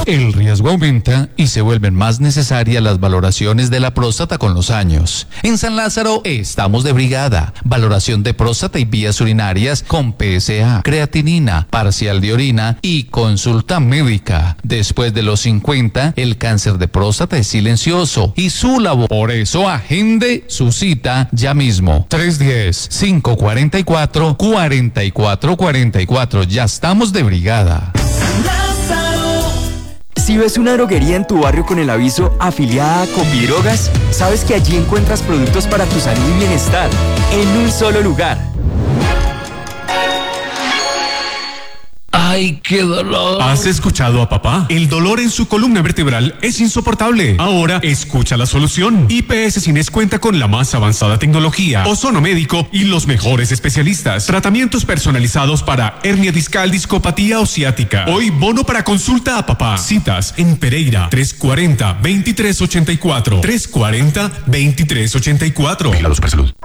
El riesgo aumenta y se vuelven más necesarias las valoraciones de la próstata con los años. En San Lázaro estamos de brigada. Valoración de próstata y vías urinarias con PSA, creatinina, parcial de orina y consulta médica. Después de los 50, el cáncer de próstata es silencioso y su labor. Por eso agende su cita ya mismo. 310-544-4444. Ya estamos de brigada. Si ves una droguería en tu barrio con el aviso afiliada a Copidrogas, sabes que allí encuentras productos para tu salud y bienestar en un solo lugar. ¡Ay, qué dolor! ¿Has escuchado a papá? El dolor en su columna vertebral es insoportable. Ahora escucha la solución. IPS Cines cuenta con la más avanzada tecnología, ozono médico y los mejores especialistas. Tratamientos personalizados para hernia discal, discopatía o ciática. Hoy bono para consulta a papá. Citas en Pereira 340-2384. 340-2384. Vigilado Supersalud.